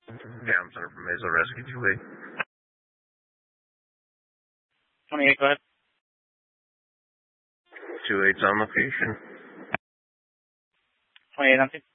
Down Center from Mesa Rescue 28. 28, go ahead. 28's on location. 28 on scene.